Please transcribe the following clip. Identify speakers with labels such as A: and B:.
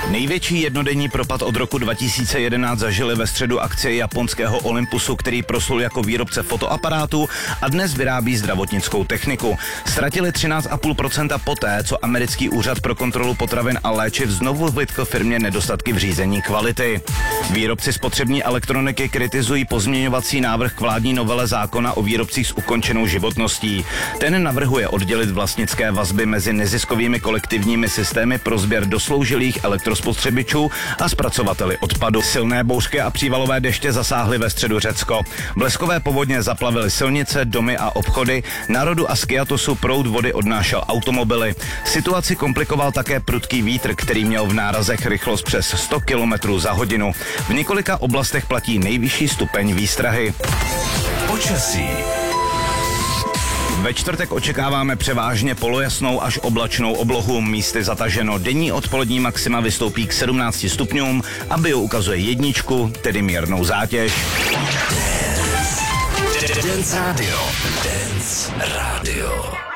A: Největší jednodenní propad od roku 2011 zažili ve středu akcie japonského Olympusu, který proslul jako výrobce fotoaparátů a dnes vyrábí zdravotnickou techniku. Ztratili 13,5% poté, co americký úřad pro kontrolu potravin a léčiv znovu vytkl firmě nedostatky v řízení kvality. Výrobci spotřební elektroniky kritizují pozměňovací návrh k vládní novele zákona o výrobcích s ukončenou životností. Ten navrhuje oddělit vlastnické vazby mezi neziskovými kolektivními systémy pro sběr dosloužilých elektrospotřebičů a zpracovateli odpadu. Silné bouřky a přívalové deště zasáhly ve středu Řecko. Bleskové povodně zaplavily silnice, domy a obchody. Na Rodu a Skiatosu proud vody odnášel automobily. Situaci komplikoval také prudký vítr, který měl v nárazech rychlost přes 100 km za hodinu. V několika oblastech platí nejvyšší stupeň výstrahy.
B: Počasí.
A: Ve čtvrtek očekáváme převážně polojasnou až oblačnou oblohu, místy zataženo. Denní odpolední maxima vystoupí k 17 stupňům a bio ukazuje 1, tedy mírnou zátěž.
B: Dance Radio.